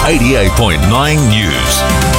88.9 News.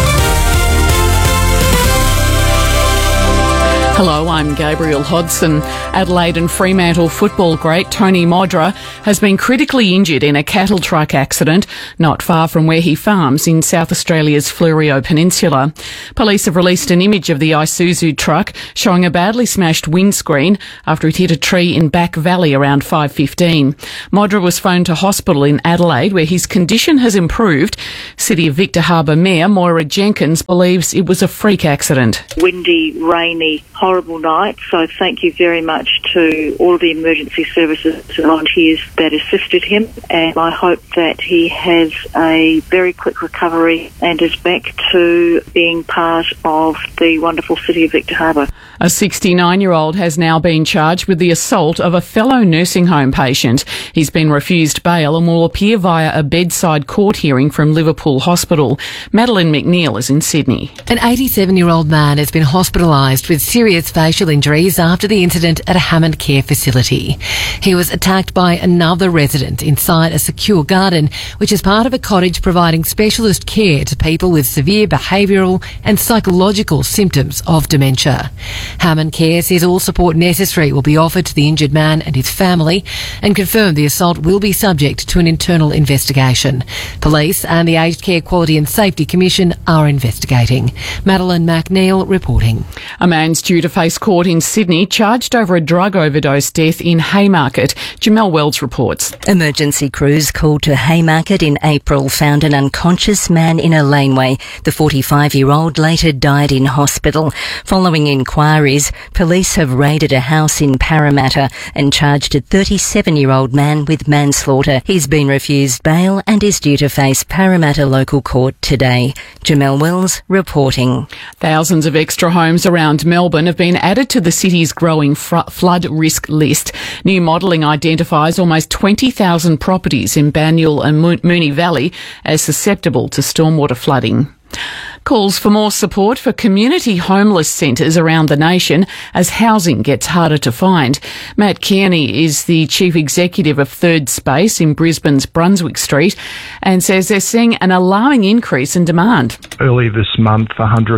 Hello, I'm Gabriel Hodson. Adelaide and Fremantle football great Tony Modra has been critically injured in a cattle truck accident not far from where he farms in South Australia's Fleurieu Peninsula. Police have released an image of the Isuzu truck showing a badly smashed windscreen after it hit a tree in Back Valley around 5:15. Modra was phoned to hospital in Adelaide where his condition has improved. City of Victor Harbor Mayor Moira Jenkins believes it was a freak accident. Windy, rainy, horrible night, so thank you very much to all of the emergency services and volunteers that assisted him, and I hope that he has a very quick recovery and is back to being part of the wonderful city of Victor Harbor. A 69-year-old has now been charged with the assault of a fellow nursing home patient. He's been refused bail and will appear via a bedside court hearing from Liverpool Hospital. Madeline McNeil is in Sydney. An 87-year-old man has been hospitalised with serious facial injuries after the incident at a Hammond Care facility. He was attacked by another resident inside a secure garden, which is part of a cottage providing specialist care to people with severe behavioural and psychological symptoms of dementia. Hammond Care says all support necessary will be offered to the injured man and his family and confirmed the assault will be subject to an internal investigation. Police and the Aged Care Quality and Safety Commission are investigating. Madeline McNeil reporting. A man's due to face court in Sydney charged over a drug overdose death in Haymarket. Jamelle Wells reports. Emergency crews called to Haymarket in April found an unconscious man in a laneway. The 45-year-old later died in hospital. Following inquiries, police have raided a house in Parramatta and charged a 37-year-old man with manslaughter. He's been refused bail and is due to face Parramatta local court today. Jamelle Wells reporting. Thousands of extra homes around Melbourne have been added to the city's growing flood risk list. New modelling identifies almost 20,000 properties in Banyule and Moonee Valley as susceptible to stormwater flooding. Calls for more support for community homeless centres around the nation as housing gets harder to find. Matt Kearney is the Chief Executive of Third Space in Brisbane's Brunswick Street and says they're seeing an alarming increase in demand. Early this month,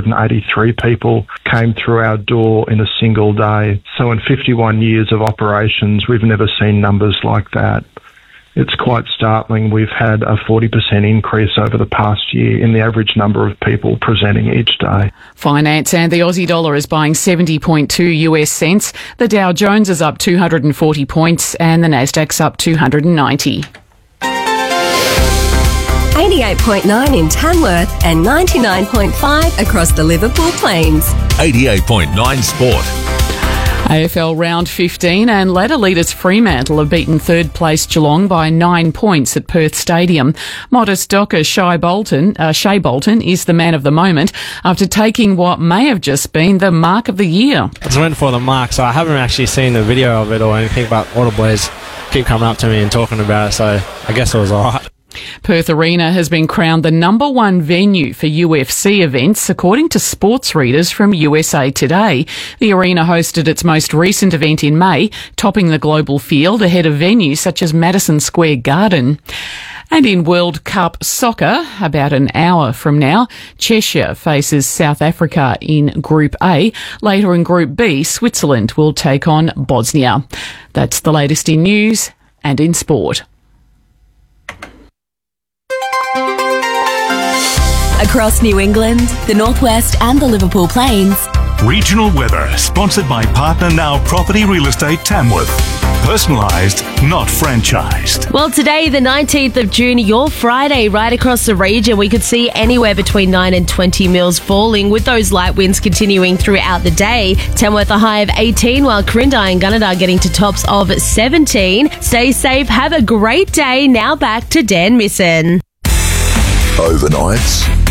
183 people came through our door in a single day. So in 51 years of operations, we've never seen numbers like that. It's quite startling. We've had a 40% increase over the past year in the average number of people presenting each day. Finance and the Aussie dollar is buying 70.2 US cents. The Dow Jones is up 240 points and the Nasdaq's up 290. 88.9 in Tamworth and 99.5 across the Liverpool Plains. 88.9 Sport. AFL Round 15 and ladder leaders Fremantle have beaten third place Geelong by 9 points at Perth Stadium. Modest Docker Shea Bolton is the man of the moment after taking what may have just been the mark of the year. I just went for the mark, so I haven't actually seen the video of it or anything, but all the boys keep coming up to me and talking about it, so I guess it was alright. Perth Arena has been crowned the #1 venue for UFC events, according to sports readers from USA Today. The arena hosted its most recent event in May, topping the global field ahead of venues such as Madison Square Garden. And in World Cup soccer, about an hour from now, Cheshire faces South Africa in Group A. Later in Group B, Switzerland will take on Bosnia. That's the latest in news and in sport. Across New England, the Northwest and the Liverpool Plains. Regional weather, sponsored by Partner Now Property Real Estate Tamworth. Personalised, not franchised. Well, today, the 19th of June, your Friday, right across the region, we could see anywhere between 9 and 20 mils falling, with those light winds continuing throughout the day. Tamworth a high of 18, while Quirindi and Gunnedah getting to tops of 17. Stay safe, have a great day. Now back to Dan Misson. Overnights